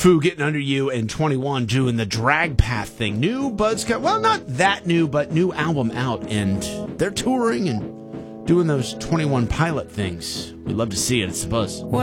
Foo getting under you, and 21 doing the drag path thing. New Buzzcut, well, not that new, but new album out, and they're touring and doing those 21 Pilot things. We love to see it. It's the Buzz.